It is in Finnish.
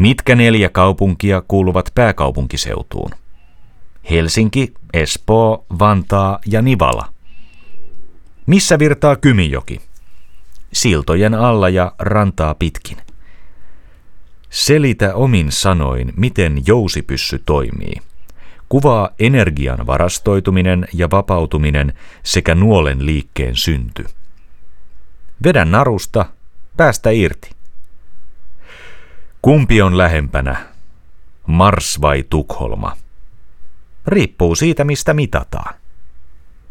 Mitkä 4 kaupunkia kuuluvat pääkaupunkiseutuun? Helsinki, Espoo, Vantaa ja Nivala. Missä virtaa Kymijoki? Siltojen alla ja rantaa pitkin. Selitä omin sanoin, miten jousipyssy toimii. Kuvaa energian varastoituminen ja vapautuminen sekä nuolen liikkeen synty. Vedä narusta, päästä irti. Kumpi on lähempänä, Mars vai Tukholma? Riippuu siitä, mistä mitataan.